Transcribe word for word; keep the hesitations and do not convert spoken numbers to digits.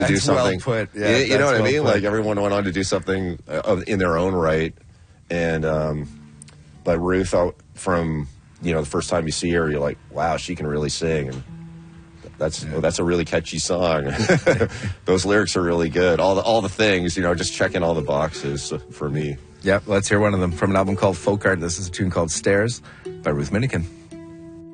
to do That's well something. put. Yeah, you, you know that's what I well mean? put. Like everyone went on to do something uh, in their own right, and um, but Ruth, uh, from you know the first time you see her, you're like, wow, she can really sing, and that's Yeah. well, that's a really catchy song. Those lyrics are really good. All the all the things, you know, just checking all the boxes for me. Yep, let's hear one of them from an album called Folk Art. This is a tune called Stairs by Ruth Minikin.